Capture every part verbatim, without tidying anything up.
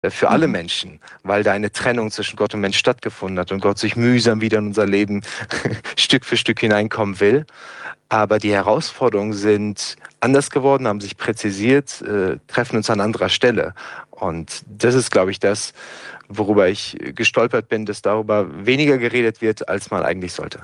für alle Menschen, weil da eine Trennung zwischen Gott und Mensch stattgefunden hat und Gott sich mühsam wieder in unser Leben Stück für Stück hineinkommen will. Aber die Herausforderungen sind anders geworden, haben sich präzisiert, äh, treffen uns an anderer Stelle. Und das ist, glaube ich, das, worüber ich gestolpert bin, dass darüber weniger geredet wird, als man eigentlich sollte.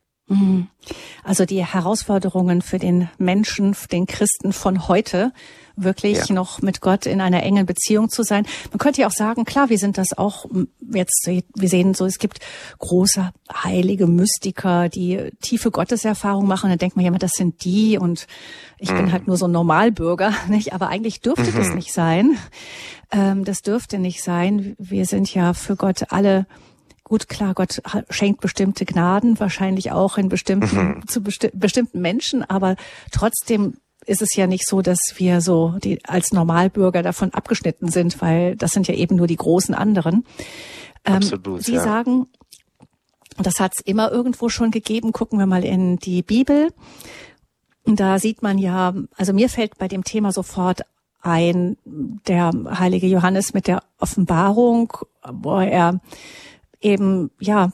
Also die Herausforderungen für den Menschen, für den Christen von heute, wirklich ja. noch mit Gott in einer engen Beziehung zu sein. Man könnte ja auch sagen, klar, wir sind das auch jetzt, wir sehen so, es gibt große heilige Mystiker, die tiefe Gotteserfahrung machen. Dann denkt man ja immer, das sind die und ich mhm. bin halt nur so ein Normalbürger, nicht? Aber eigentlich dürfte mhm. das nicht sein. Ähm, das dürfte nicht sein. Wir sind ja für Gott alle. Gut, klar, Gott schenkt bestimmte Gnaden, wahrscheinlich auch in bestimmten, mhm. zu besti- bestimmten Menschen, aber trotzdem ist es ja nicht so, dass wir so die als Normalbürger davon abgeschnitten sind, weil das sind ja eben nur die großen anderen. Ähm, Absolut, Sie ja. sagen, das hat es immer irgendwo schon gegeben. Gucken wir mal in die Bibel. Und da sieht man ja, also mir fällt bei dem Thema sofort ein, der heilige Johannes mit der Offenbarung, wo er eben, ja,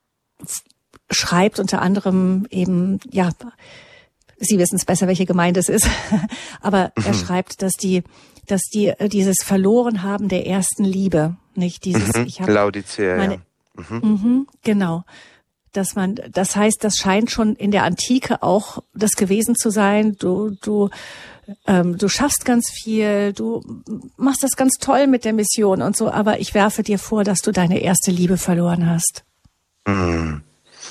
schreibt unter anderem eben, ja, Sie wissen es besser, welche Gemeinde es ist, aber mhm. er schreibt, dass die, dass die dieses verloren haben der ersten Liebe, nicht dieses, mhm. ich habe Laodicea, meine, ja. Mhm. Mhm, genau, dass man, das heißt, das scheint schon in der Antike auch das gewesen zu sein. Du, du, ähm, du schaffst ganz viel, du machst das ganz toll mit der Mission und so, aber ich werfe dir vor, dass du deine erste Liebe verloren hast. Mhm.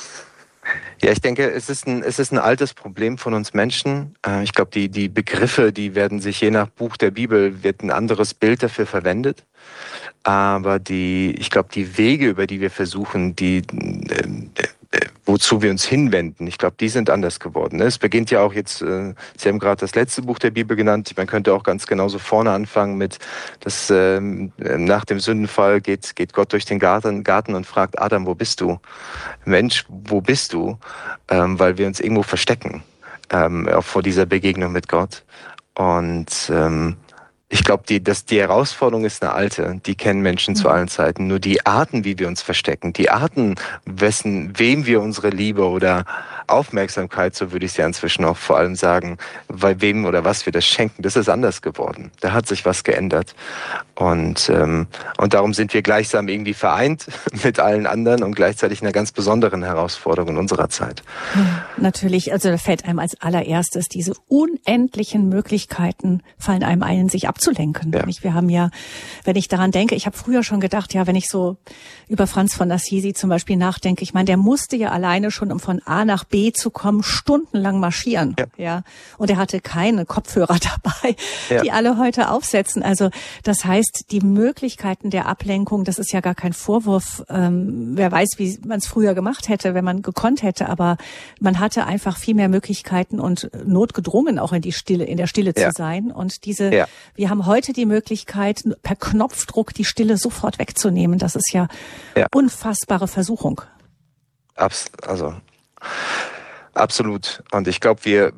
Ja, ich denke, es ist ein, es ist ein altes Problem von uns Menschen. Ich glaube, die, die Begriffe, die werden sich je nach Buch der Bibel, wird ein anderes Bild dafür verwendet. Aber die, ich glaube, die Wege, über die wir versuchen, die, äh, äh, wozu wir uns hinwenden, ich glaube, die sind anders geworden. Es beginnt ja auch jetzt, äh, Sie haben gerade das letzte Buch der Bibel genannt, man könnte auch ganz genauso vorne anfangen mit, dass äh, nach dem Sündenfall geht, geht Gott durch den Garten, Garten und fragt, Adam, wo bist du? Mensch, wo bist du? Ähm, weil wir uns irgendwo verstecken, ähm, auch vor dieser Begegnung mit Gott. Und ähm, ich glaube, die, dass die Herausforderung ist eine alte, die kennen Menschen mhm. zu allen Zeiten. Nur die Arten, wie wir uns verstecken, die Arten, wessen, wem wir unsere Liebe oder Aufmerksamkeit, so würde ich es ja inzwischen auch vor allem sagen, bei wem oder was wir das schenken, das ist anders geworden. Da hat sich was geändert. Und, ähm, und darum sind wir gleichsam irgendwie vereint mit allen anderen und gleichzeitig in einer ganz besonderen Herausforderung in unserer Zeit. Ja, natürlich, also da fällt einem als allererstes diese unendlichen Möglichkeiten fallen einem ein, sich abzulenken. Ja. Wir haben ja, wenn ich daran denke, ich habe früher schon gedacht, ja, wenn ich so über Franz von Assisi zum Beispiel nachdenke, ich meine, der musste ja alleine schon, um von A nach B zu kommen, stundenlang marschieren. Ja. ja. Und er hatte keine Kopfhörer dabei, ja. die alle heute aufsetzen. Also das heißt, die Möglichkeiten der Ablenkung, das ist ja gar kein Vorwurf. Ähm, wer weiß, wie man es früher gemacht hätte, wenn man gekonnt hätte, aber man hatte einfach viel mehr Möglichkeiten und notgedrungen auch in die Stille, in der Stille ja. zu sein. Und diese, ja. wir haben heute die Möglichkeit, per Knopfdruck die Stille sofort wegzunehmen. Das ist ja, ja. unfassbare Versuchung. Abs- also absolut. Und ich glaube, wir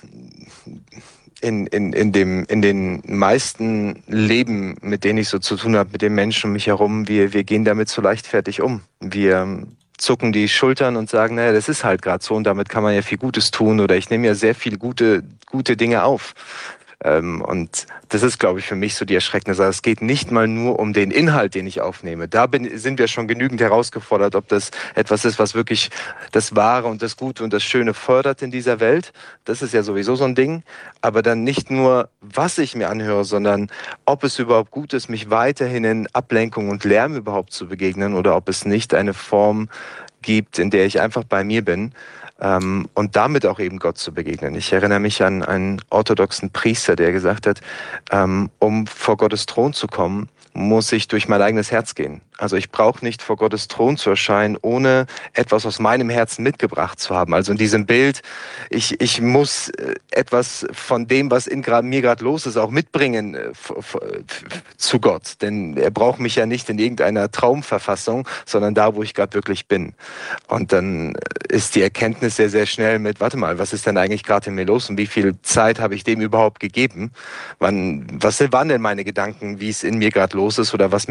in, in, in dem, in den meisten Leben, mit denen ich so zu tun habe, mit den Menschen um mich herum, wir, wir gehen damit so leichtfertig um. Wir zucken die Schultern und sagen, naja, das ist halt gerade so und damit kann man ja viel Gutes tun oder ich nehme ja sehr viel gute, gute Dinge auf. Ähm, und das ist, glaube ich, für mich so die erschreckende Sache. Es geht nicht mal nur um den Inhalt, den ich aufnehme. Da bin, sind wir schon genügend herausgefordert, ob das etwas ist, was wirklich das Wahre und das Gute und das Schöne fördert in dieser Welt. Das ist ja sowieso so ein Ding. Aber dann nicht nur, was ich mir anhöre, sondern ob es überhaupt gut ist, mich weiterhin in Ablenkung und Lärm überhaupt zu begegnen oder ob es nicht eine Form gibt, in der ich einfach bei mir bin. Um, und damit auch eben Gott zu begegnen. Ich erinnere mich an einen orthodoxen Priester, der gesagt hat, um, um vor Gottes Thron zu kommen, muss ich durch mein eigenes Herz gehen. Also ich brauche nicht vor Gottes Thron zu erscheinen, ohne etwas aus meinem Herzen mitgebracht zu haben. Also in diesem Bild, ich, ich muss etwas von dem, was in mir gerade los ist, auch mitbringen zu Gott. Denn er braucht mich ja nicht in irgendeiner Traumverfassung, sondern da, wo ich gerade wirklich bin. Und dann ist die Erkenntnis sehr, sehr schnell mit, warte mal, was ist denn eigentlich gerade in mir los und wie viel Zeit habe ich dem überhaupt gegeben? Wann, was waren denn meine Gedanken, wie es in mir gerade los ist oder was